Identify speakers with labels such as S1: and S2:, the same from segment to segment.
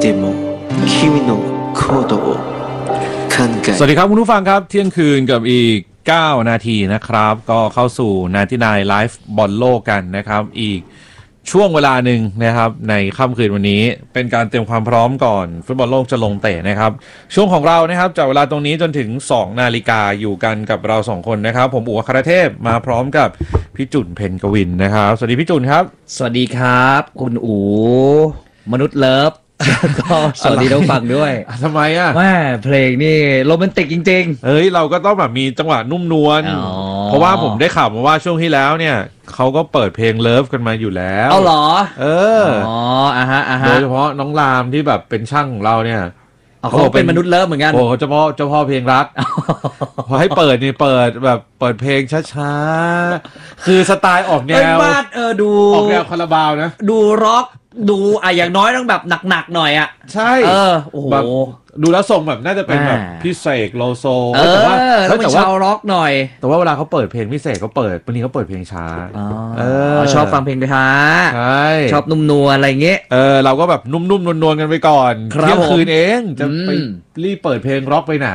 S1: でも君の行動を考え
S2: สวัสดีครับคุณผู้ฟังครับเที่ยงคืนกับอีก9นาทีนะครับก็เข้าสู่99 Live บอลโลกกันนะครับอีกช่วงเวลาหนึ่งนะครับในค่ำคืนวันนี้เป็นการเตรียมความพร้อมก่อนฟุตบอลโลกจะลงเตะนะครับช่วงของเรานะครับจากเวลาตรงนี้จนถึง 2 นาฬิกาอยู่กันกับเรา2คนนะครับผมอู๋อัครเทพมาพร้อมกับพี่จุนเพ็ญกวินนะครับสวัสดีพี่จุนครับ
S3: สวัสดีครับคุณอู๋มนุษย์เลิฟก็สวัสดีท่านผู้ฟังด้วย
S2: ทำไมอ่ะ
S3: แม่เพลงนี่โรแมนติกจริง
S2: ๆเฮ้ยเราก็ต้องแบบมีจังหวะนุ่มนวลเพราะว่าผมได้ข่าวมาว่าช่วงที่แล้วเนี่ยเขาก็เปิดเพลงเลิฟกันมาอยู่แล้ว
S3: เอาเหรอ
S2: อ่าฮะโดยเฉพาะน้องรามที่แบบเป็นช่างของเราเนี่ย
S3: เขาเป็นมนุษย์เลิฟเหมือนกัน
S2: โอ้เจ้าพ่อเพลงรักพอให้เปิดนี่เปิดเพลงช้าๆคือสไตล์ออกแนว
S3: ดู
S2: ออกแนวคาราบาวนะ
S3: ดูร็อกดูอย่างน้อยต้องแบบหนักๆหน่อยอ่ะ
S2: ใช่
S3: โอ้โห
S2: ดูแล้วทรงแบบน่าจะเป็นแบบพี่เสกโลโซ
S3: แต่ว่าชาวร็อกหน่อย
S2: แต่ว่าเวลาเขาเปิดเพลงพี่เสกเขาเปิดบางทีเขาเปิดเพลงช้า
S3: ชอบฟังเพลงช้า
S2: ใช่
S3: ชอบนุ่มนวลอะไรเงี้ย
S2: เราก็แบบนุ่มๆนวลๆกันไปก่อนเที่ยงคืนเองจะไปรีบเปิดเพลงร็อกไปไหน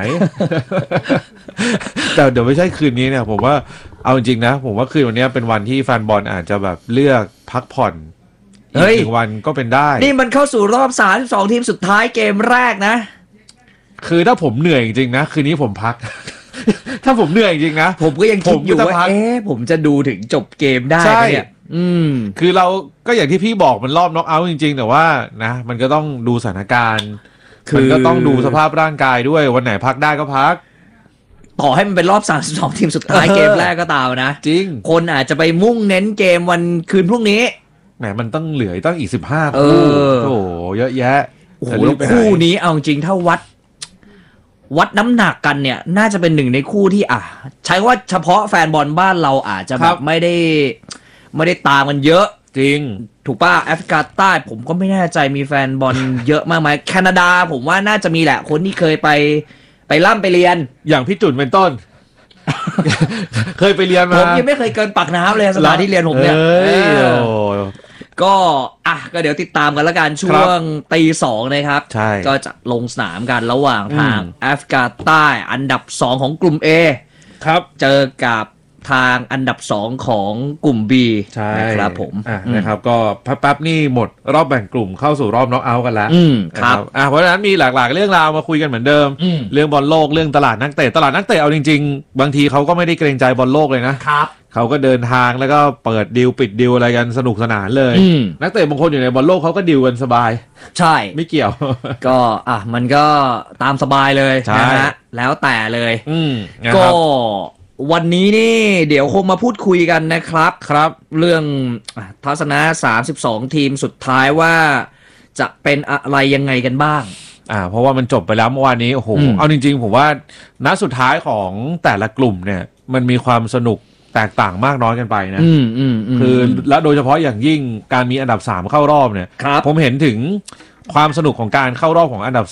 S2: แต่เดี๋ยวไม่ใช่คืนนี้เนี่ยผมว่าเอาจริงนะผมว่าคืนวันนี้เป็นวันที่แฟนบอลอาจจะแบบเลือกพักผ่อนอีก1 วันก็เป็นได้
S3: นี่มันเข้าสู่รอบ32ทีมสุดท้ายเกมแรกนะ
S2: คือถ้าผมเหนื่อยจริงๆนะคืนนี้ผมพัก ถ้าผมเหนื่อยจริงๆนะ
S3: ผมก็ยังคิดอยู่ว่าผมจะดูถึงจบเกมได้เนี่ย
S2: คือเราก็อย่างที่พี่บอกมันรอบน็อกเอาท์จริงๆแต่ว่านะมันก็ต้องดูสถานการณ์มันก็ต้องดูสภาพร่างกายด้วยวันไหนพักได้ก็พัก
S3: ต่อให้มันเป็นรอบ32ทีมสุดท้ายเกมแรกก็ตามนะ
S2: จริง
S3: คนอาจจะไปมุ่งเน้นเกมวันคืนพรุ่งนี้
S2: แหมมันต้องเหลือตั้งอีก15คู่โอ้โหเยอะแยะ
S3: โอ้โหคู่นี้เอาจริงถ้าวัดน้ำหนักกันเนี่ยน่าจะเป็นหนึ่งในคู่ที่ใช้ว่าเฉพาะแฟนบอลบ้านเราอาจจะแบบไม่ได้ตามกันเยอะ
S2: จริง
S3: ถูกป่ะแอฟริกาใต้ผมก็ไม่แน่ใจมีแฟนบอลเยอะมากไหมแคนาดาผมว่าน่าจะมีแหละคนที่เคยไปล่ำไปเรียน
S2: อย่างพี่จุนเป็นต้น เคยไปเรียนมา
S3: ผมยังไม่เคยเกินปากน้ำเลยสถานที่เรียนผมเนี่ยก็เดี๋ยวติดตามกันละกันช่วงตี 2นะครับก็จะลงสนามกันระหว่างทางแอฟริกาใต้อันดับ2ของกลุ่ม A
S2: ครับ
S3: เจอกับทางอันดับ2ของกลุ่ม B นะครับผม
S2: นะครับก็แป๊บนี่หมดรอบแบ่งกลุ่มเข้าสู่รอบน็อกเอาท์กันแล้ว
S3: ครับ
S2: เพราะฉะนั้นมีหลากๆเรื่องราวมาคุยกันเหมือนเดิมเรื่องบอลโลกเรื่องตลาดนักเตะเอาจริงๆบางทีเขาก็ไม่ได้เกรงใจบอลโลกเลยนะครับเขาก็เดินทางแล้วก็เปิดดีลปิดดีลอะไรกันสนุกสนานเลยนักเตะบางคนอยู่ในบอลโลกเขาก็ดีลกันสบาย
S3: ใช่
S2: ไม่เกี่ยว
S3: ก็มันก็ตามสบายเลยนะฮะแล้วแต่เลยก็วันนี้นี่เดี๋ยวคงมาพูดคุยกันนะครับเรื่องทัศนะ32ทีมสุดท้ายว่าจะเป็นอะไรยังไงกันบ้าง
S2: เพราะว่ามันจบไปแล้วเมื่อวานนี้โอ้โหเอาจริงๆผมว่านัดสุดท้ายของแต่ละกลุ่มเนี่ยมันมีความสนุกแตกต่างมากน้อยกันไปนะคือและโดยเฉพาะอย่างยิ่งการมีอันดับ3เข้ารอบเนี่ยผมเห็นถึงความสนุกของการเข้ารอบของอันดับ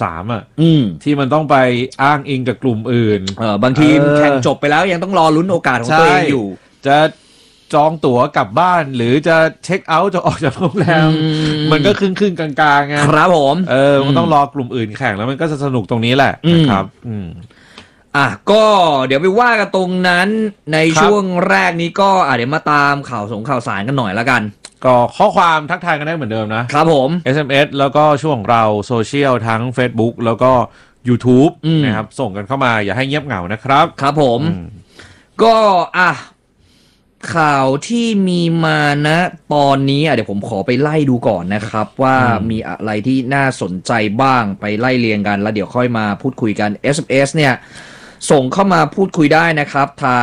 S2: 3ที่มันต้องไปอ้างอิงกับกลุ่มอื่น
S3: บางทีแข่งจบไปแล้วยังต้องรอลุ้นโอกาสของตัวเองอยู่
S2: จะจองตั๋วกลับบ้านหรือจะเช็คเอาท์จะออกจากโรงแรมมันก็ครึ่งกลางๆไง
S3: ครับผม
S2: มันต้องรอกลุ่มอื่นแข่งแล้วมันก็จะสนุกตรงนี้แหละนะครับ
S3: ก็เดี๋ยวไปว่ากันตรงนั้นในช่วงแรกนี้ก็เดี๋ยวมาตามข่าวสารกันหน่อยละกัน
S2: ก็ข้อความทักทายกันได้เหมือนเดิมนะครับ
S3: ผม
S2: SMS แล้วก็ช่วงของเราโซเชียลทั้ง Facebook แล้วก็ YouTube นะครับส่งกันเข้ามาอย่าให้เงียบเหงานะครับ
S3: ครับผมก็ข่าวที่มีมานะตอนนี้เดี๋ยวผมขอไปไล่ดูก่อนนะครับว่ามีอะไรที่น่าสนใจบ้างไปไล่เรียงกันแล้วเดี๋ยวค่อยมาพูดคุยกัน SMS เนี่ยส่งเข้ามาพูดคุยได้นะครับทาง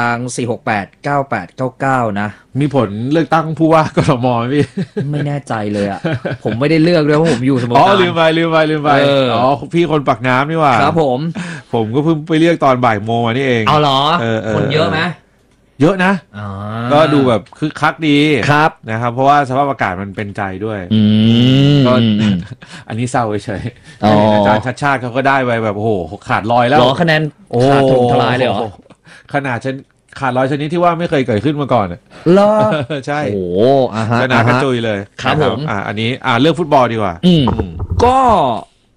S3: 4689899 นะ
S2: มีผลเลือกตั้งผู้ว่ากทมไหมพี่
S3: ไม่แน่ใจเลยผมไม่ได้เลือกด้วยเพราะผมอยู่สมุทรปราการ
S2: ลืมไปพี่คนปากน้ำนี่ว่า
S3: ครับ
S2: ผมก็เพิ่งไปเลือกตอนบ่ายโมงมานี่เอง
S3: เอาเหรอคนเยอะไหม
S2: เยอะนะก็ดูแบบคึกคักดี
S3: ครับ
S2: นะครับเพราะว่าสภาพอากาศมันเป็นใจด้วยก็อันนี้เศร้าเฉยอาจารย์ชัดชาติเขาก็ได้ไปแบบโอ้โหขาดลอยแล้ว
S3: คะแนนขาดถล่มทลายเลยเหรอ
S2: ขนาดขาดลอยชนิดที่ว่าไม่เคยเกิดขึ้นมาก่อน
S3: เหรอ
S2: ใช่
S3: โอ้
S2: ขนาดกระจุยเลย
S3: ครับผม
S2: อันนี้เรื่องฟุตบอลดีกว่า
S3: ก็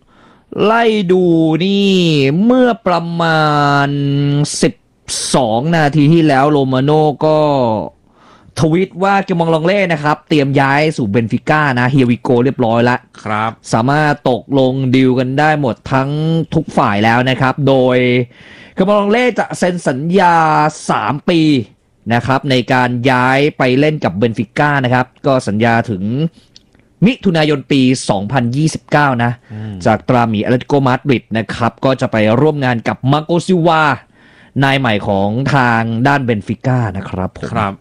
S3: ไล่ดูนี่เมื่อประมาณ12นาทีที่แล้วโรมาโน่ก็ทวิตว่าเกมองลองเล่นะครับเตรียมย้ายสู่เบนฟิก้านะเฮียวิโกเรียบร้อยแล้ว
S2: ครับ
S3: สามารถตกลงดีลกันได้หมดทั้งทุกฝ่ายแล้วนะครับโดยเกมองลองเล่จะเซ็นสัญญา3 ปีนะครับในการย้ายไปเล่นกับเบนฟิก้านะครับก็สัญญาถึงมิถุนายนปี 2029 นะจากตราหมีแอตเลติโกมาดริดนะครับก็จะไปร่วมงานกับมาโกซิลวานายใหม่ของทางด้านเบนฟิก้านะครับผม
S2: ครับ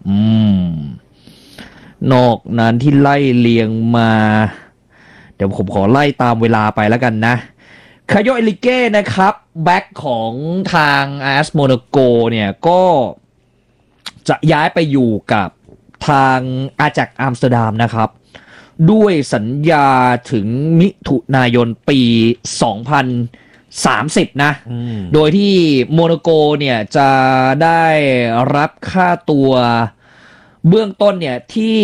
S3: นอกนั้นที่ไล่เลียงมาเดี๋ยวผมขอไล่ตามเวลาไปแล้วกันนะคาโยเอลิเก้นะครับแบ็คของทางอาร์เอสโมนาโกเนี่ยก็จะย้ายไปอยู่กับทางอาแจ็คอัมสเตอร์ดัมนะครับด้วยสัญญาถึงมิถุนายนปี2030นะโดยที่โมนาโกเนี่ยจะได้รับค่าตัวเบื้องต้นเนี่ยที่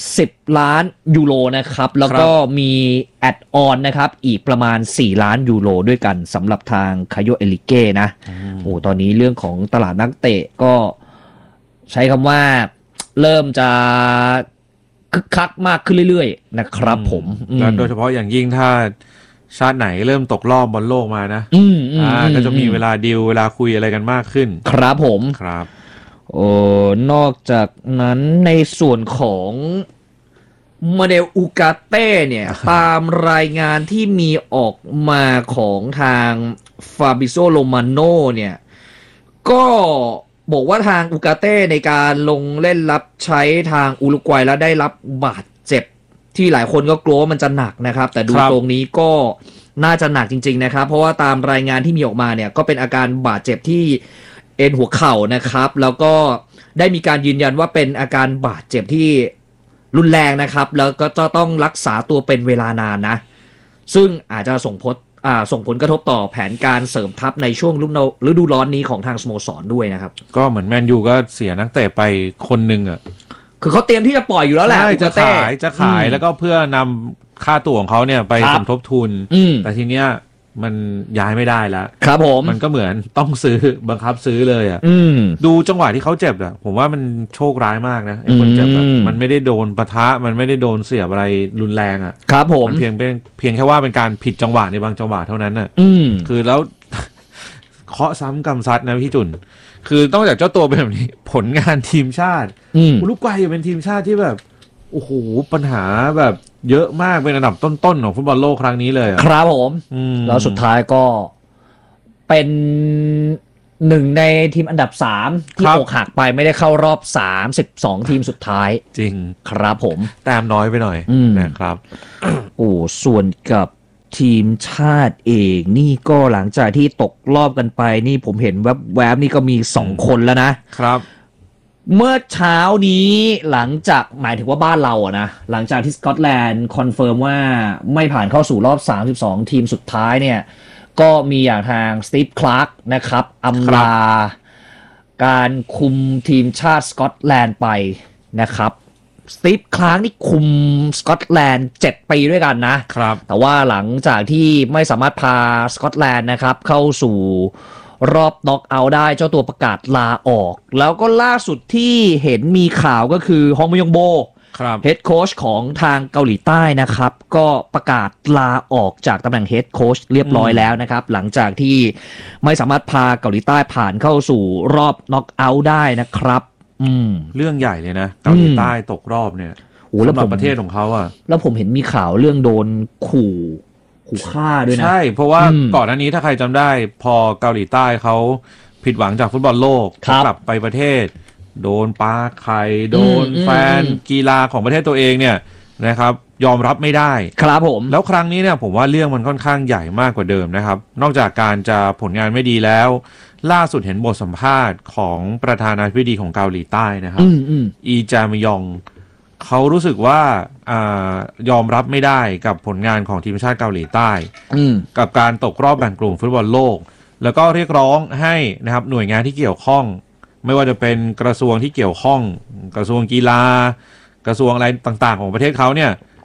S3: 10 ล้านยูโรนะครับแล้วก็มีแอดออนนะครับอีกประมาณ4 ล้านยูโรด้วยกันสำหรับทางคาโยเอลิเก้นะโอ้ตอนนี้เรื่องของตลาดนักเตะก็ใช้คำว่าเริ่มจะคึกคักมากขึ้นเรื่อยๆนะครับผม
S2: แล้วโดยเฉพาะอย่างยิ่งถ้าชาติไหนเริ่มตกรอบบอลโลกมานะก็จะมีเวลาดีลเวลาคุยอะไรกันมากขึ้น
S3: ครับผม
S2: ครับ
S3: นอกจากนั้นในส่วนของมาเดลอูกาเต้เนี่ย ตามรายงานที่มีออกมาของทางฟาบิโซโรมาโนเนี่ยก็บอกว่าทางอูกาเต้ในการลงเล่นรับใช้ทางอุรุกวัยแล้วได้รับบาดเจ็บที่หลายคนก็กลัวว่ามันจะหนักนะครับแต่ดูตรงนี้ก็น่าจะหนักจริงๆนะครับเพราะว่าตามรายงานที่มีออกมาเนี่ยก็เป็นอาการบาดเจ็บที่เอ็นหัวเข่านะครับแล้วก็ได้มีการยืนยันว่าเป็นอาการบาดเจ็บที่รุนแรงนะครับแล้วก็จะต้องรักษาตัวเป็นเวลานานนะซึ่งอาจจะส่งผลกระทบต่อแผนการเสริมทัพในช่วงฤดูร้อนนี้ของทางสโมสรด้วยนะครับ
S2: ก็เหมือนแมนยูก็เสียนักเตะไปคนหนึ่งอ่ะ
S3: คือเขาเตรียมที่จะปล่อยอยู่แล้วแหละ
S2: จะขายแล้วก็เพื่อนำค่าตั๋วของเขาเนี่ยไปสมทบทุนแต่ทีเนี้ยมันย้ายไม่ได้แล้ว
S3: ครับผม
S2: มันก็เหมือนต้องซื้อบังคับซื้อเลยอ่ะดูจังหวะที่เขาเจ็บอ่ะผมว่ามันโชคร้ายมากนะไอ้คนเจ็บอ่ะมันไม่ได้โดนปะทะมันไม่ได้โดนเสียบอะไรรุนแรงอ่ะ
S3: ครับผม
S2: มันเพียงแค่ว่าเป็นการผิดจังหวะในบางจังหวะเท่านั้นอ่ะคือแล้วเคาะซ้ำกำซัดนะพี่จุนคือต้องจากเจ้าตัวเป็นแบบนี้ผลงานทีมชาติอุรุกวัยเป็นทีมชาติที่แบบโอ้โหปัญหาแบบเยอะมากเป็นอันดับต้นๆของฟุตบอลโลกครั้งนี้เลย
S3: ครับผมแล้วสุดท้ายก็เป็นหนึ่งในทีมอันดับ3ที่อกหักไปไม่ได้เข้ารอบ32ทีมสุดท้าย
S2: จริง
S3: ครับผม
S2: แต้มน้อยไปหน่อยนะครับ
S3: ส่วนกับทีมชาติเองนี่ก็หลังจากที่ตกรอบกันไปนี่ผมเห็นแวบๆนี่ก็มี2คนแล้ว
S2: นะครับ
S3: เมื่อเช้านี้หลังจากหมายถึงว่าบ้านเราอะนะหลังจากที่สกอตแลนด์คอนเฟิร์มว่าไม่ผ่านเข้าสู่รอบ32ทีมสุดท้ายเนี่ยก็มีอย่างทางสตีฟคลาร์กนะครับอำลาการคุมทีมชาติสกอตแลนด์ไปนะครับสตีฟคลาร์กนี่คุมสกอตแลนด์7 ปีด้วยกันนะครับแต่ว่าหลังจากที่ไม่สามารถพาสกอตแลนด์นะครับเข้าสู่รอบน็อกเอาท์ได้เจ้าตัวประกาศลาออกแล้วก็ล่าสุดที่เห็นมีข่าวก็คือฮองมยองโบเฮดโค้ชของทางเกาหลีใต้นะครับก็ประกาศลาออกจากตำแหน่งเฮดโค้ชเรียบร้อยแล้วนะครับหลังจากที่ไม่สามารถพาเกาหลีใต้ผ่านเข้าสู่รอบน็อกเอาท์ได้นะครับ
S2: เรื่องใหญ่เลยนะเกาหลีใต้ตกรอบเนี่ยสำหรับประเทศของเขาอ่ะ
S3: แล้วผมเห็นมีข่าวเรื่องโดนขู่ฆ่าด้วยนะ
S2: ใช่เพราะว่าก่อนหน้านี้ถ้าใครจำได้พอเกาหลีใต้เขาผิดหวังจากฟุตบอลโลกกลับไปประเทศโดนปาไข่โดนแฟนกีฬาของประเทศตัวเองเนี่ยนะครับยอมรับไม่ได้
S3: ครับผม
S2: แล้วครั้งนี้เนี่ยผมว่าเรื่องมันค่อนข้างใหญ่มากกว่าเดิมนะครับนอกจากการจะผลงานไม่ดีแล้วล่าสุดเห็นบทสัมภาษณ์ของประธานาธิบดีของเกาหลีใต้นะครับอีจามยองเขารู้สึกว่ายอมรับไม่ได้กับผลงานของทีมชาติเกาหลีใต้กับการตกรอบแบ่งกลุ่มฟุตบอลโลกแล้วก็เรียกร้องให้นะครับหน่วยงานที่เกี่ยวข้องไม่ว่าจะเป็นกระทรวงที่เกี่ยวข้องกระทรวงกีฬากระทรวงอะไรต่างๆของประเทศเขาเนี่ย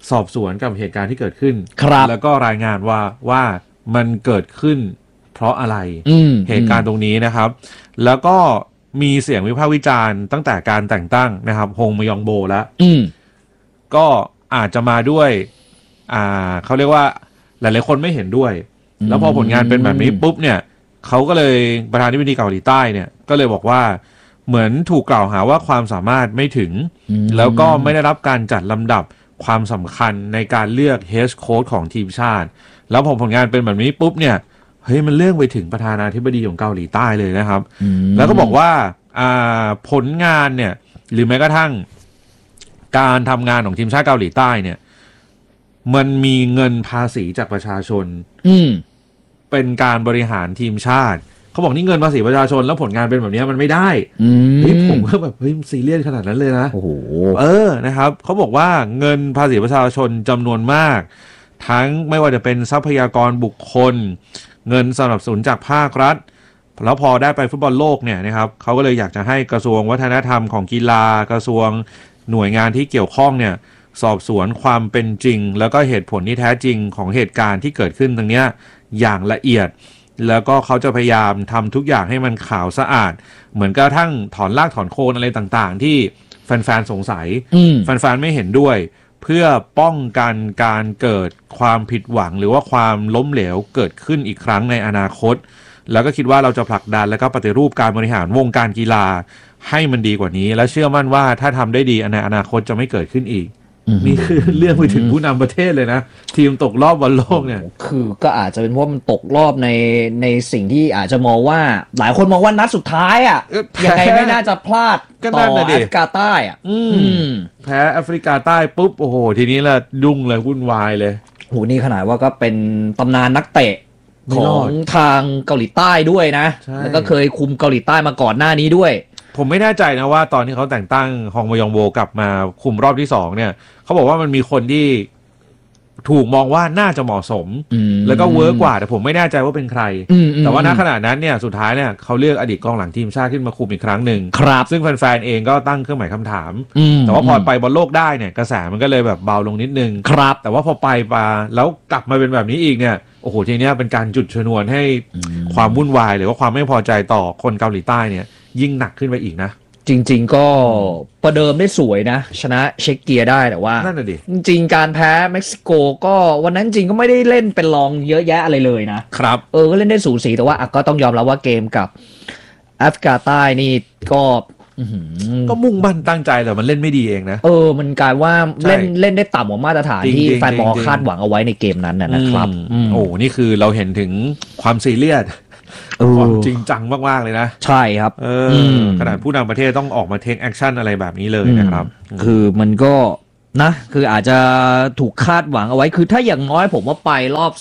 S2: สอบสวนกับเหตุการณ์ที่เกิดขึ้น
S3: ครับ
S2: แล้วก็รายงานว่ามันเกิดขึ้นเพราะอะไรเหตุการณ์ตรงนี้นะครับแล้วก็มีเสียงวิพากษ์วิจารณ์ตั้งแต่การแต่งตั้งนะครับฮงมยองโบแล้วก็อาจจะมาด้วยเขาเรียกว่าหลายๆคนไม่เห็นด้วยแล้วพอผลงานเป็นแบบนี้ปุ๊บเนี่ยเขาก็เลยประธานาธิบดีเกาหลีใต้เนี่ยก็เลยบอกว่าเหมือนถูกกล่าวหาว่าความสามารถไม่ถึงแล้วก็ไม่ได้รับการจัดลำดับความสำคัญในการเลือกเฮดโค้ชของทีมชาติแล้วพอผลงานเป็นแบบนี้ปุ๊บเนี่ยเฮ้ยมันเรื่องไปถึงประธานาธิบดีของเกาหลีใต้เลยนะครับแล้วก็บอกว่าผลงานเนี่ยหรือแม้กระทั่งการทำงานของทีมชาติเกาหลีใต้เนี่ยมันมีเงินภาษีจากประชาชนเป็นการบริหารทีมชาติเขาบอกนี่เงินภาษีประชาชนแล้วผลงานเป็นแบบนี้มันไม่ได้เฮ้ยผมก็แบบเฮ้ยซีเรียสขนาดนั้นเลยนะโอ้โหนะครับเขาบอกว่าเงินภาษีประชาชนจำนวนมากทั้งไม่ว่าจะเป็นทรัพยากรบุคคลเงินสนับสนุนจากภาครัฐแล้วพอได้ไปฟุตบอลโลกเนี่ยนะครับเขาก็เลยอยากจะให้กระทรวงวัฒนธรรมของกีฬากระทรวงหน่วยงานที่เกี่ยวข้องเนี่ยสอบสวนความเป็นจริงแล้วก็เหตุผลที่แท้จริงของเหตุการณ์ที่เกิดขึ้นตรงเนี้ยอย่างละเอียดแล้วก็เขาจะพยายามทำทุกอย่างให้มันขาวสะอาดเหมือนกระทั่งถอนรากถอนโคนอะไรต่างๆที่แฟนๆสงสัยแฟนๆไม่เห็นด้วยเพื่อป้องกันการเกิดความผิดหวังหรือว่าความล้มเหลวเกิดขึ้นอีกครั้งในอนาคตแล้วก็คิดว่าเราจะผลักดันและก็ปฏิรูปการบริหารวงการกีฬาให้มันดีกว่านี้และเชื่อมั่นว่าถ้าทำได้ดีในอนาคตจะไม่เกิดขึ้นอีกนี่คือเรื่องไปถึงผู้นำประเทศเลยนะทีมตกรอบบอลโลกเนี่ย
S3: คือก็อาจจะเป็นเพราะมันตกรอบในสิ่งที่อาจจะมองว่าหลายคนมองว่านัดสุดท้ายอ่ะยังไงไม่น่าจะพลาดต่อแอฟริกาใต้อ่ะ
S2: แพ้แอฟริกาใต้ปุ๊บโอ้โหทีนี้ละยุ่งเลยวุ่นวายเลย
S3: โหนี่ขนาดว่าก็เป็นตำนานนักเตะของทางเกาหลีใต้ด้วยนะแล้วก็เคยคุมเกาหลีใต้มาก่อนหน้านี้ด้วย
S2: ผมไม่แน่ใจนะว่าตอนที่เขาแต่งตั้งฮองมยองโบกลับมาคุมรอบที่2เนี่ยเขาบอกว่ามันมีคนที่ถูกมองว่าน่าจะเหมาะสมแล้วก็เวิร์กกว่าแต่ผมไม่แน่ใจว่าเป็นใครแต่ว่าณขณะนั้นเนี่ยสุดท้ายเนี่ยเขาเลือกอดีตกองหลังทีมชาติขึ้นมาคุมอีกครั้งหนึ่งซึ่งแฟนๆเองก็ตั้งเครื่องหมายคำถามแต่ว่าพอไปบอลโลกได้เนี่ยกระแสมันก็เลยแบบเบาลงนิดนึงแต่ว่าพอไปมาแล้วกลับมาเป็นแบบนี้อีกเนี่ยโอ้โหทีเนี้ยเป็นการจุดชนวนให้ความวุ่นวายหรือว่าความไม่พอใจต่อคนเกาหลีใต้เนี่ยยิ่งหนักขึ้นไปอีกนะ
S3: จริงๆก็ประเดิมได้สวยนะชนะเช็กเกียได้แต่ว่า
S2: นั่นน่ะดิ
S3: จริงๆการแพ้เม็กซิโกก็วันนั้นจริงก็ไม่ได้เล่นเป็นรองเยอะแยะอะไรเลยนะครับก็เล่นได้สูสีแต่ว่าก็ต้องยอมรับว่าเกมกับแอฟริกาใต้นี่ก็
S2: มุ่งมั่นตั้งใจแต่มันเล่นไม่ดีเองนะ
S3: มันกลายว่าเล่นได้ต่ำกว่ามาตรฐานที่แฟนบอลคาดหวังเอาไว้ในเกมนั้นนะครับ
S2: โอ้นี่คือเราเห็นถึงความซีเรียสความจริงจังมากๆเลยนะ
S3: ใช่ครับ
S2: ขนาดผู้นำประเทศต้องออกมาเทคแอคชั่นอะไรแบบนี้เลยนะครับ
S3: คือมันก็นะคืออาจจะถูกคาดหวังเอาไว้คือถ้าอย่างน้อยผมว่าไปรอบ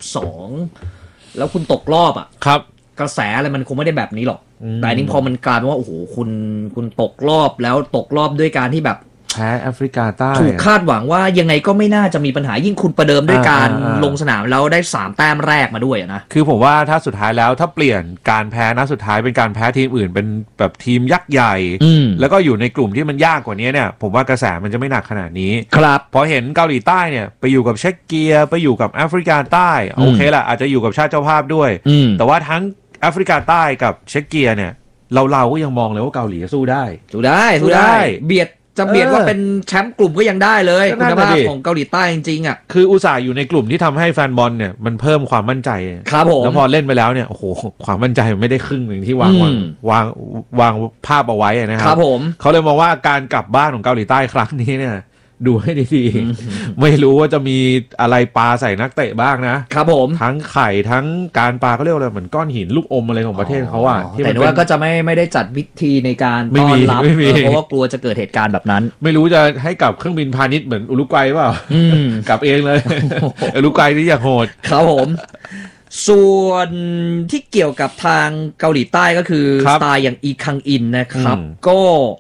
S3: 32แล้วคุณตกรอบอ่ะ
S2: ครับ
S3: กระแสอะไรมันคงไม่ได้แบบนี้หรอกแต่นี่พอมันกลายเป็นว่าโอ้โหคุณตกรอบแล้วตกรอบด้วยการที่แบบ
S2: แพ้แอฟริกาใต้
S3: ถูกคาดหวังว่ายังไงก็ไม่น่าจะมีปัญหายิ่งคุณประเดิมด้วยการลงสนามแล้วได้3แต้มแรกมาด้วยนะ
S2: คือผมว่าถ้าสุดท้ายแล้วถ้าเปลี่ยนการแพ้นัดสุดท้ายเป็นการแพ้ทีมอื่นเป็นแบบทีมยักษ์ใหญ่แล้วก็อยู่ในกลุ่มที่มันยากกว่านี้เนี่ยผมว่ากระแสมันจะไม่หนักขนาดนี้
S3: ครับ
S2: พอเห็นเกาหลีใต้เนี่ยไปอยู่กับเช็กเกียไปอยู่กับแอฟริกาใต้โอเคแหละอาจจะอยู่กับชาติเจ้าภาพด้วยแต่ว่าทั้งแอฟริกาใต้กับเช็กเกียเนี่ยเราก็ยังมองเลยว่าเกาหลีสู้ได้
S3: เบียดจะเบียดว่าเป็นแชมป์กลุ่มก็ยังได้เลยคุณภาพของเกาหลีใต้จริงๆอ่ะ
S2: คืออุตส่าห์อยู่ในกลุ่มที่ทำให้แฟนบอลเนี่ยมันเพิ่มความมั่นใจ
S3: ครับผม
S2: แล้วพอเล่นไปแล้วเนี่ยโอ้โหความมั่นใจมันไม่ได้ครึ่งหนึ่งที่วางภาพเอาไว้นะครับ
S3: ผม
S2: เขาเลยมองว่าการกลับบ้านของเกาหลีใต้ครั้งนี้เนี่ยดูให้ดีๆไม่รู้ว่าจะมีอะไรปาใส่นักเตะบ้างนะครับ
S3: ผม
S2: ทั้งไข่ทั้งการปาเขาเรียกอะไรเหมือนก้อนหินลูกอมอะไรของประเทศเขาอ่ะ
S3: แต่ว่าก็จะไม่ได้จัดวิธีในการต้อนรับเพราะว่ากลัวจะเกิดเหตุการณ์แบบนั้น
S2: ไม่รู้จะให้กับเครื่องบินพาณิชย์เหมือนอุรุกวัยเปล่ากลับเองเลยอุรุกวัยที่อยากโหด
S3: ครับผมส่วนที่เกี่ยวกับทางเกาหลีใต้ก็คือสไตล์อย่างอีคังอินนะครับก็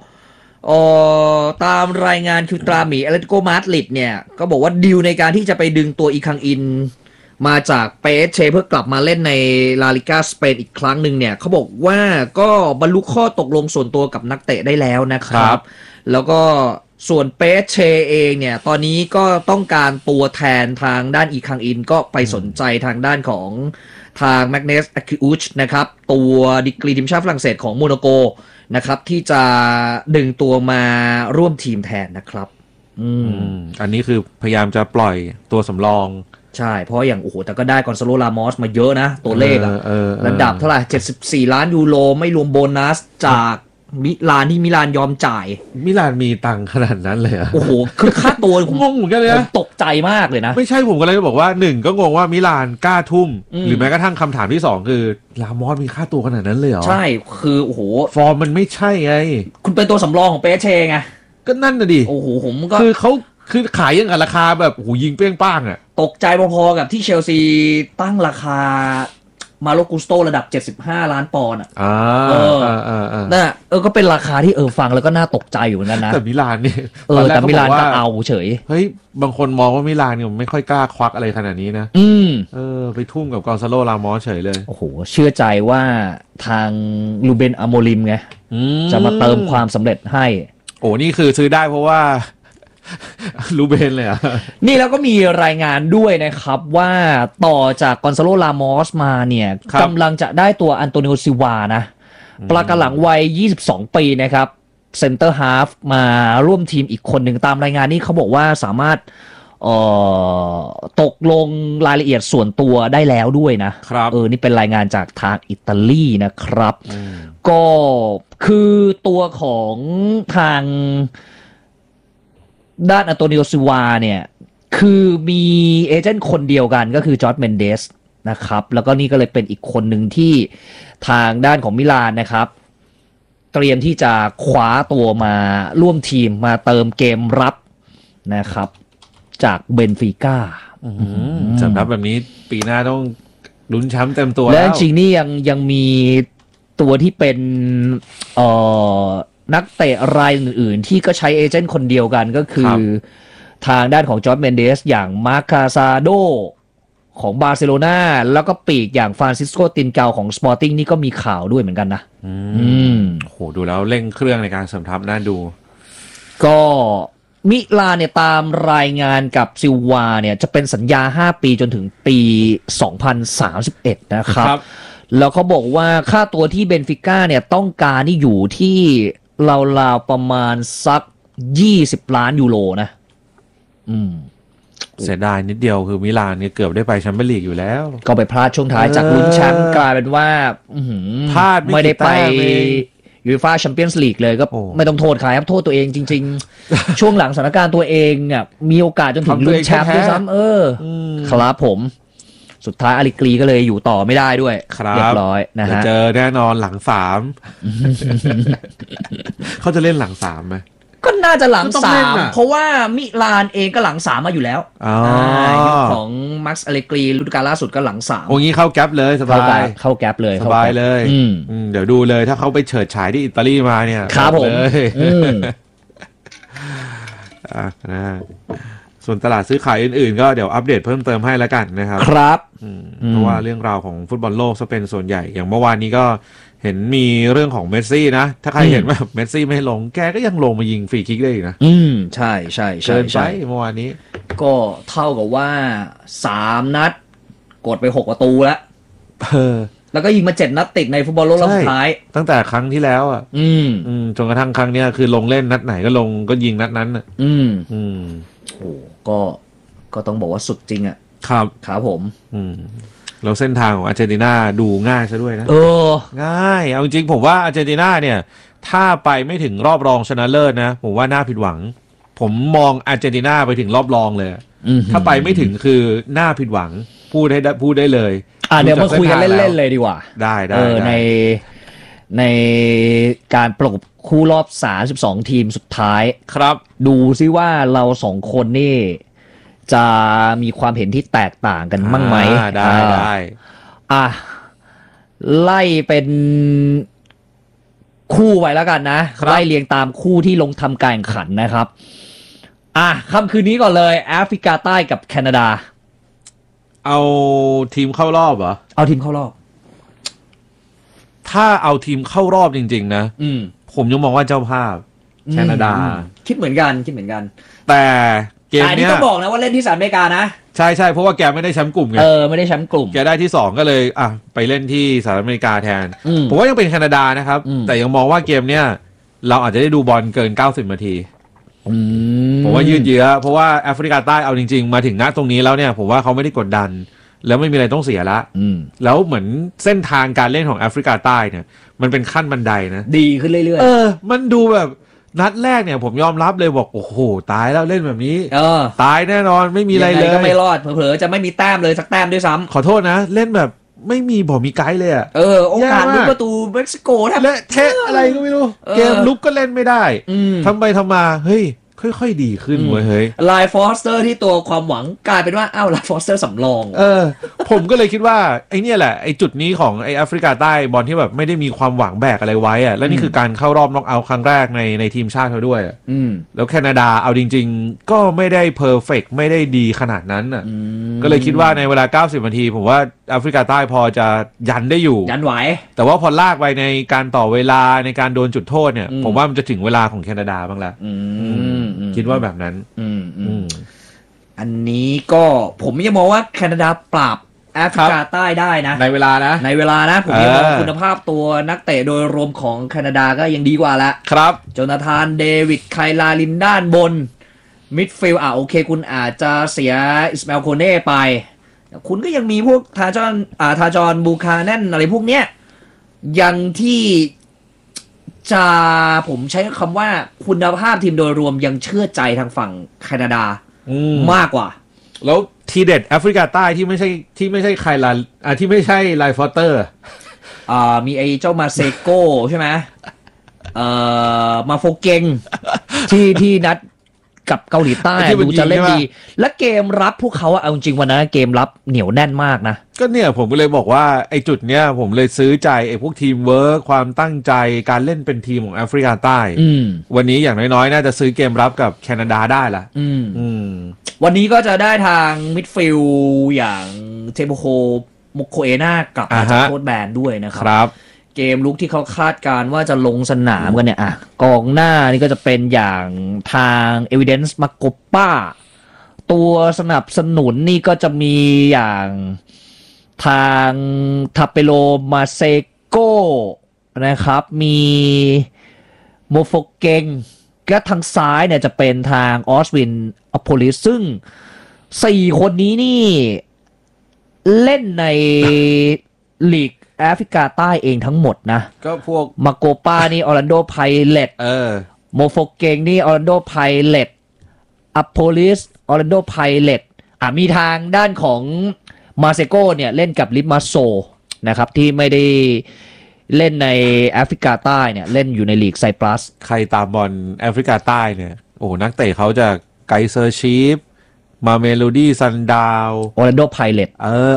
S3: ตามรายงานคือตราหมีแอตเลติโกมาดริดเนี่ยก็บอกว่าดีลในการที่จะไปดึงตัวอีคังอินมาจากเปเชเพื่อกลับมาเล่นในลาลิก้าสเปนอีกครั้งหนึ่งเนี่ยเขาบอกว่าก็บรรลุข้อตกลงส่วนตัวกับนักเตะได้แล้วนะครับแล้วก็ส่วนเปเชเองเนี่ยตอนนี้ก็ต้องการตัวแทนทางด้านอีคังอินก็ไปสนใจทางด้านของทางแมกเนสอะคิอุชนะครับตัวดีกรีทีมชาติฝรั่งเศสของโมนาโกนะครับที่จะดึงตัวมาร่วมทีมแทนนะครับ
S2: อันนี้คือพยายามจะปล่อยตัวสำรอง
S3: ใช่เพราะอย่างโอ้โหแต่ก็ได้กอนซาโลรามอสมาเยอะนะตัวเลขอะระดับเท่าไหร่74 ล้านยูโรไม่รวมโบนัสจากมิลานที่มิลานยอมจ่าย
S2: มิลานมีตังค์ขนาดนั้นเลย
S3: โอ้โหคือค่าตัว
S2: งงเหมือนกันเลยนะ
S3: ตกใจมากเลยนะ
S2: ไม่ใช่ผมก็เลยบอกว่า1ก็งงว่ามิลานกล้าทุ่มหรือแม้กระทั่งคำถามที่2คือลามอสมีค่าตัวขนาดนั้นเลยเหรอ
S3: ใช่คือโอ้โห
S2: ฟอร์มมันไม่ใช่ไง
S3: คุณเป็นตัวสำรองของเปเชไง
S2: ก็นั่นน่ะดิ
S3: โอ้โหผมก็
S2: คือเขาคือขายยังกับราคาแบบโหยิงเปี้ยงป้างอ่ะ
S3: ตกใจพอๆกับที่เชลซีตั้งราคามาโลกุสโตระดับ75 ล้านปอนด์อ่ะนั่นก็เป็นราคาที่ฟังแล้วก็น่าตกใจอยู่เหมือนกันนะ
S2: แต่มิลานนี่
S3: แต่มิลานก็เอาเฉย
S2: เฮ้ยบางคนมองว่ามิลานเนี่ยไม่ค่อยกล้าควักอะไรขนาดนี้นะไปทุ่มกับกอนซาโลรามอสเฉยเลย
S3: โอ้โหเชื่อใจว่าทางลูเบนอโมริมไงจะมาเติมความสำเร็จให้
S2: โอ้นี่คือซื้อได้เพราะว่าลูเบนเลยอ่ะ
S3: นี่แล้วก็มีรายงานด้วยนะครับว่าต่อจากกอนซาโลรามอสมาเนี่ยกำลังจะได้ตัวอันโตนิโอซิวานะปลากระหลังวัย22 ปีนะครับเซนเตอร์ฮาฟมาร่วมทีมอีกคนหนึ่งตามรายงานนี้เขาบอกว่าสามารถตกลงรายละเอียดส่วนตัวได้แล้วด้วยนะครับนี่เป็นรายงานจากทางอิตาลีนะครับก็คือตัวของทางด้านอันโตนิโอซิวาเนี่ยคือมีเอเจนต์คนเดียวกันก็คือจอร์จเมนเดสนะครับแล้วก็นี่ก็เลยเป็นอีกคนหนึ่งที่ทางด้านของมิลานนะครับเตรียมที่จะคว้าตัวมาร่วมทีมมาเติมเกมรับนะครับจากเบนฟิก้า
S2: สำหรับแบบนี้ปีหน้าต้องลุ้นแชมป์เต็มตัวแล้ว
S3: และจริงนี่ยังมีตัวที่เป็นนักเตะรายอื่นๆที่ก็ใช้เอเจนต์คนเดียวกันก็คือทางด้านของจอร์จเมนเดสอย่างมาร์คคาซาโดของบาร์เซโลนาแล้วก็ปีกอย่างฟรานซิสโกตินเกาของสปอร์ติ้งนี่ก็มีข่าวด้วยเหมือนกันนะ
S2: โหดูแล้วเร่งเครื่องในการเสริมทัพน่าดู
S3: ก็มิลานเนี่ยตามรายงานกับซิลวาเนี่ยจะเป็นสัญญา5 ปีจนถึงปี2031นะครับแล้วเขาบอกว่าค่าตัวที่เบนฟิก้าเนี่ยต้องการนี่อยู่ที่ราวๆประมาณสัก20 ล้านยูโรนะ
S2: เสียดายนิดเดียวคือมิลานเนี่ยเกือบได้ไปแชมเปี้ยนลีกอยู่แล้ว
S3: ก็ไปพลาดช่วงท้ายจากลุ้นแชมป์กลายเป็นว่า
S2: พลาด
S3: ไม่ได้ไปยูฟ่าแชมเปี้ยนส์ลีกเลยก็ไม่ต้องโทษใครครับโทษตัวเองจริงๆช่วงหลังสถานการณ์ตัวเองอ่ะมีโอกาสจนถึงลุ้นแชมป์ด้วยซ้ำครับผมสุดท้ายอาริกรีก็เลยอยู่ต่อไม่ได้ด้วยเรียบร้อยนะฮะ
S2: เจอแน่นอนหลัง3เขาจะเล่นหลัง3ไหม
S3: ก็น่าจะหลัง3เพราะว่ามิลานเองก็หลัง3มาอยู่แล้วยุคของมักซ์อาริกรีฤดูกาลล่าสุดก็หลัง3
S2: โอ้งี้เข้าแก๊ปเลยสบาย
S3: เข้าแก๊ปเลย
S2: สบายเลยเดี๋ยวดูเลยถ้าเขาไปเฉิดฉายที่อิตาลีมาเนี่ย
S3: ครับผม
S2: ส่วนตลาดซื้อขายอื่นๆก็เดี๋ยวอัปเดตเพิ่มเติมให้แล้วกันนะครับ
S3: ครับ
S2: เพราะว่าเรื่องราวของฟุตบอลโลกจะเป็นส่วนใหญ่อย่างเมื่อวานนี้ก็เห็นมีเรื่องของเมสซี่นะถ้าใครเห็นว่าเมสซี่ไม่ลงแกก็ยังลงมายิงฟรีคิกได้อีกนะ
S3: ใช่ใช่
S2: เกินไปเมื่อวานนี้
S3: ก็เท่ากับว่า3 นัดกดไป6 ประตูแล้วแล้วก็ยิงมา7 นัดติดในฟุตบอลโลกรอบสุดท้าย
S2: ตั้งแต่ครั้งที่แล้วอ่ะจนกระทั่งครั้งนี้คือลงเล่นนัดไหนก็ลงก็ยิงนัดนั้นอ่ะ
S3: โอ้ก็ต้องบอกว่าสุดจริงอ่ะครับผม
S2: แล้วเส้นทางของอาร์เจนตินาดูง่ายซะด้วยนะง่ายเอาจริงผมว่าอาร์เจนตินาเนี่ยถ้าไปไม่ถึงรอบรองชนะเลิศนะผมว่าน่าผิดหวังผมมองอาร์เจนตินาไปถึงรอบรองเลยถ้าไปไม่ถึงคือน่าผิดหวังพูดได้เลย
S3: เดี๋ยวมาคุยกันเล่นๆเลยดีกว่า
S2: ได้
S3: ในการประกบคู่รอบ32 ทีมสุดท้าย
S2: ครับ
S3: ดูซิว่าเรา2 คนนี่จะมีความเห็นที่แตกต่างกันบ้างไหม
S2: ได้
S3: ไล่เป็นคู่ไว้แล้วกันนะไล่เรียงตามคู่ที่ลงทำการแข่งขันนะครับค่ำคืนนี้ก่อนเลยแอฟริกาใต้กับแคนาดา
S2: เอาทีมเข้ารอบเหรอ
S3: เอาทีมเข้ารอบ
S2: ถ้าเอาทีมเข้ารอบจริงๆนะผมยังมองว่าเจ้าภาพแคนาดา
S3: คิดเหมือนกัน
S2: แต่เกม
S3: แต่อันนี้
S2: เนี้ย
S3: ต้องบอกนะว่าเล่นที่สหรัฐอเมริกานะ
S2: ใช่เพราะว่าแกไม่ได้แชมป์กลุ่มไง
S3: ไม่ได้แชมป์กลุ่ม
S2: แกได้ที่ 2 ก็เลยไปเล่นที่สหรัฐอเมริกาแทน
S3: อืม
S2: ผมว่ายังเป็นแคนาดานะครับ
S3: อืม
S2: แต่ยังมองว่าเกมเนี้ยเราอาจจะได้ดูบอลเกิน 90 นาที
S3: อืม
S2: ผมว่ายืดเยื้อเพราะว่าแอฟริกาใต้เอาจริงๆ มาถึงณตรงนี้แล้วเนี่ยผมว่าเขาไม่ได้กดดัน แล้วไม่มีอะไรต้องเสียละ
S3: อืม
S2: แล้วเหมือนเส้นทางการเล่นของแอฟริกาใต้เนี่ยมันเป็นขั้นบันไดนะ
S3: ดีขึ้นเรื่อย
S2: มันดูแบบนัดแรกเนี่ยผมยอมรับเลยบอกโอ้โหตายแล้วเล่นแบบนี้
S3: ๆ
S2: ตายแน่นอนไม่มีอะไรเลย
S3: งงก็ไม่รอดเผลอๆจะไม่มีแต้มเลยสักแต้มด้วยซ้ำ
S2: ขอโทษนะ เล่นแบบไม่มีบอกมีไกด์เลยอะ
S3: โอกาส
S2: แย่มาก
S3: ลุ้นประตูเม็กซิโกแทบ
S2: และเทะอะไรก็ไม่รู้
S3: เออ
S2: เกมลุกก็เล่นไม่ได้
S3: อืม
S2: ทำไปทำมาเฮ้ยค่อยๆดีขึ้นเว้ยเฮ้ย
S3: ไลฟ์ฟอสเตอร์ที่ตัวความหวังกลายเป็นว่าไลฟ์ฟอสเตอร์สำรอง
S2: ผมก็เลยคิดว่าไอ้เนี่ยแหละไอ้จุดนี้ของไอ้แอฟริกาใต้บอลที่แบบไม่ได้มีความหวังแบกอะไรไว้อะและนี่คือการเข้ารอบน็อกเอาท์ครั้งแรกในทีมชาติเขาด้วยอะ
S3: อืม
S2: แล้วแคนาดาเอาจริงๆ ก็ไม่ได้เพอร์เฟกไม่ได้ดีขนาดนั้นอ่ะ ก็เลยคิดว่าในเวลา 90 นาที ผมว่าแอฟริกาใต้พอจะยันได้อยู่
S3: ยันไหว
S2: แต่ว่าพอลากไปในการต่อเวลาในการโดนจุดโทษเนี่ย
S3: อืม
S2: ผมว่ามันจะถึงเวลาของแคนาดาบ้างแล้ว คิดว่าแบบนั้น
S3: อันนี้ก็ผมยังมองว่าแคนาดาปราบแอฟริกาใต้ได้นะ
S2: ในเวลานะ
S3: ในเวลานะ ผมยังมอง
S2: เออ
S3: คุณภาพตัวนักเตะโดยรวมของแคนาดาก็ยังดีกว่าละ
S2: ครับ
S3: โจนาธานเดวิดไคลาลินด้านบน มิดฟิลด์โอเค คุณอาจจะเสียอิสมาเอลโคเน่ไป คุณก็ยังมีพวกทาจอนบูคาแนนอะไรพวกเนี้ยยังที่จะผมใช้คำว่าคุณภาพทีมโดยรวมยังเชื่อใจทางฝั่งแคนาดา มากกว่า
S2: แล้วทีเด็ดแอฟริกาใต้ที่ไม่ใช่ใครลาที่ไม่ใช่ไลฟอเตอร์
S3: มีไอ้เจ้ามาเซโกใช่ไหมมาโฟเกงที่นัดกับเกาหลีใต้
S2: ที่มัน
S3: ดูจะเล่น
S2: ยิงใช่
S3: ดี
S2: ปะ
S3: และเกมรับพวกเขาเอาจริงวันนั้นเกมรับเหนียวแน่นมากนะ
S2: ก็เนี่ยผมก็เลยบอกว่าไอ้จุดเนี้ยผมเลยซื้อใจไอ้พวกทีมเวิร์คความตั้งใจการเล่นเป็นทีมของแอฟริกาใต้ วันนี้อย่างน้อยๆ น่าจะซื้อเกมรับกับแคนาดาได้ละ
S3: วันนี้ก็จะได้ทางมิดฟิลด์อย่างเทโบโคโมโคเอน่ากลับมาจากโค้ชแบนด้วยนะค
S2: ครับ
S3: เกมลุกที่เขาคาดการณ์ว่าจะลงสนามกันเนี่ยกองหน้านี่ก็จะเป็นอย่างทาง Evidence m a c o p a ตัวสนับสนุนนี่ก็จะมีอย่างทางทาเปโลมาเซโกนะครับมีโมโฟเกงและทางซ้ายเนี่ยจะเป็นทางออสวินอโพลิสซึ่ง4คนนี้นี่เล่นในลีกแอฟริกาใต้เองทั้งหมดนะ
S2: ก็พวก
S3: มาโกปานี่ออร์แลนโดไพเรตโมโฟเกงนี่ออร์แลนโดไพเรตอโพลิสออร์แลนโดไพเรตมีทางด้านของมาเซโกเนี่ยเล่นกับลิมาโซนะครับที่ไม่ได้เล่นในแอฟริกาใต้เนี่ยเล่นอยู่ในลีกไซปรัส
S2: ใครตามบอลแอฟริกาใต้เนี่ยโอ้นักเตะเขาจะไกเซอร์ชีฟมาเมโลดี้ซันดาว
S3: ออร์แลนโดไพเรต